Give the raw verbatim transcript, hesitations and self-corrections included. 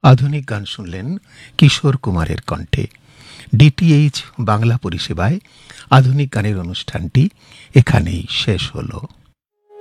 আধুনিক গান শুনলেন কিশোর কুমারের কণ্ঠে। ডিটিএইচ বাংলা পরিষেবায় আধুনিক গানের অনুষ্ঠানটি এখানেই শেষ হলো।